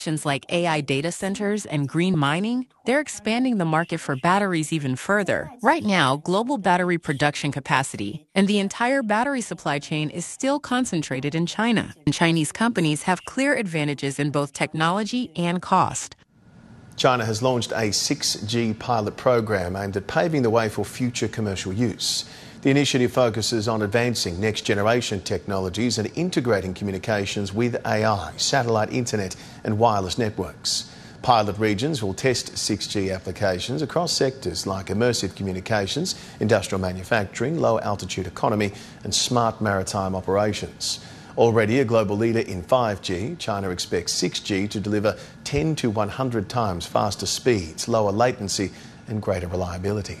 Like AI data centers and green mining, they're expanding the market for batteries even further. Right now, global battery production capacity and the entire battery supply chain is still concentrated in China. And Chinese companies have clear advantages in both technology and cost. China has launched a 6G pilot program aimed at paving the way for future commercial use. The initiative focuses on advancing next-generation technologies and integrating communications with AI, satellite internet and wireless networks. Pilot regions will test 6G applications across sectors like immersive communications, industrial manufacturing, low-altitude economy and smart maritime operations. Already a global leader in 5G, China expects 6G to deliver 10 to 100 times faster speeds, lower latency and greater reliability.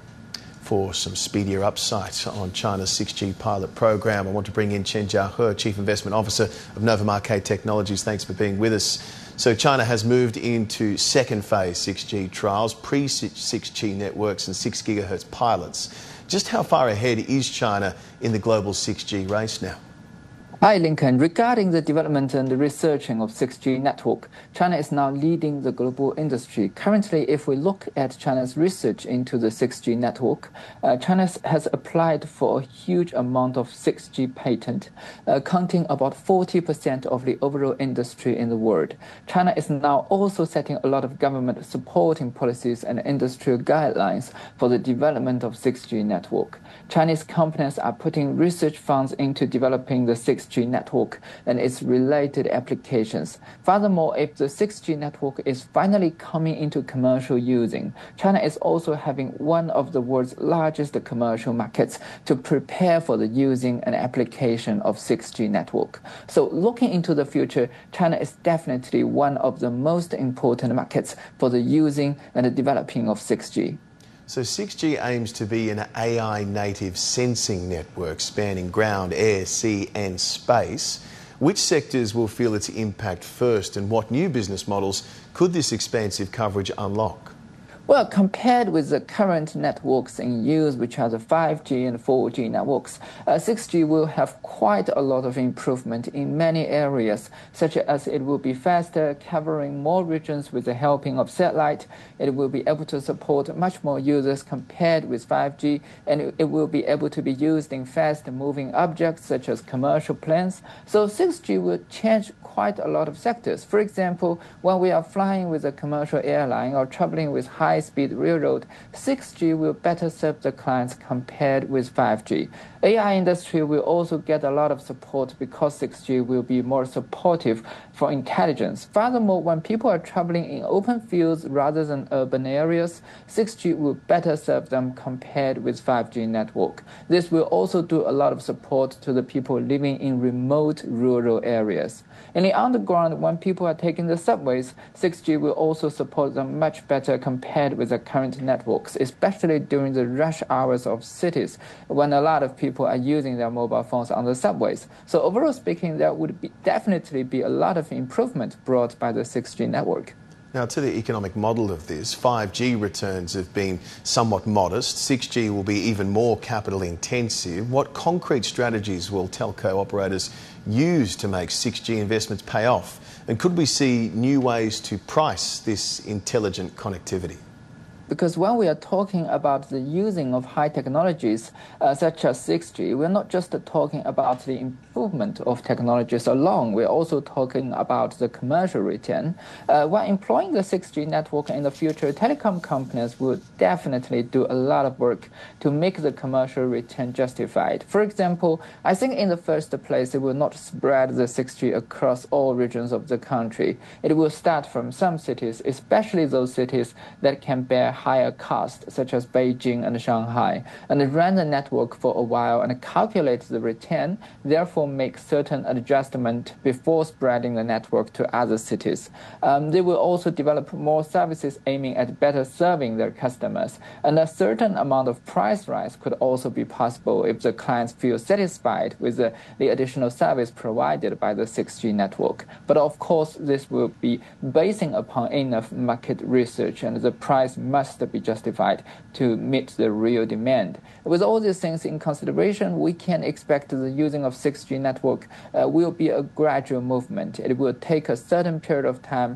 For some speedier upsight on China's 6G pilot program, I want to bring in Chen Jiahe, Chief Investment Officer of Novamarque Technologies. Thanks for being with us. So China has moved into second phase 6G trials, pre-6G networks and 6 gigahertz pilots. Just how far ahead is China in the global 6G race now? Hi, Lincoln. Regarding the development and the researching of 6G network, China is now leading the global industry. Currently, if we look at China's research into the 6G network, China has applied for a huge amount of 6G patent, counting about 40% of the overall industry in the world. China is now also setting a lot of government supporting policies and industrial guidelines for the development of 6G network. Chinese companies are putting research funds into developing the 6G network and its related applications. Furthermore, if the 6G network is finally coming into commercial using, China is also having one of the world's largest commercial markets to prepare for the using and application of 6G network. So looking into the future, China is definitely one of the most important markets for the using and the developing of 6G. So 6G aims to be an AI-native sensing network spanning ground, air, sea and space. Which sectors will feel its impact first and what new business models could this expansive coverage unlock? Well, compared with the current networks in use, which are the 5G and 4G networks, 6G will have quite a lot of improvement in many areas, such as it will be faster, covering more regions with the helping of satellite. It will be able to support much more users compared with 5G, and it will be able to be used in fast-moving objects, such as commercial planes. So 6G will change quite a lot of sectors. For example, when we are flying with a commercial airline or traveling with high-speed railroad, 6G will better serve the clients compared with 5G. AI industry will also get a lot of support because 6G will be more supportive for intelligence. Furthermore, when people are traveling in open fields rather than urban areas, 6G will better serve them compared with 5G network. This will also do a lot of support to the people living in remote rural areas. In the underground, when people are taking the subways, 6G will also support them much better compared with the current networks, especially during the rush hours of cities when a lot of people are using their mobile phones on the subways. So overall speaking, there would definitely be a lot of improvement brought by the 6G network. Now, to the economic model of this, 5G returns have been somewhat modest. 6G will be even more capital intensive. What concrete strategies will telco operators use to make 6G investments pay off? And could we see new ways to price this intelligent connectivity? Because when we are talking about the using of high technologies such as 6G, we're not just talking about the improvement of technologies alone, we're also talking about the commercial return. When employing the 6G network in the future, telecom companies will definitely do a lot of work to make the commercial return justified. For example, I think in the first place, it will not spread the 6G across all regions of the country. It will start from some cities, especially those cities that can bear higher cost, such as Beijing and Shanghai, and run the network for a while and calculate the return, therefore make certain adjustment before spreading the network to other cities. They will also develop more services aiming at better serving their customers, and a certain amount of price rise could also be possible if the clients feel satisfied with the additional service provided by the 6G network. But of course, this will be basing upon enough market research, and the price must be justified to meet the real demand. With all these things in consideration, we can expect the using of 6G network will be a gradual movement. It will take a certain period of time